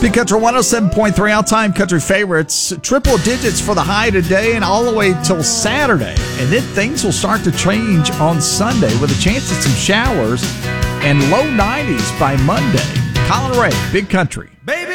Big Country 107.3, all-time country favorites. Triple digits for the high today and all the way till Saturday. And then things will start to change on Sunday with a chance of some showers and low 90s by Monday. Colin Ray, Big Country. Baby,